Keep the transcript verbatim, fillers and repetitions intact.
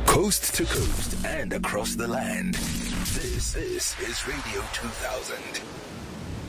Coast to coast and across the land. This, this is Radio two thousand.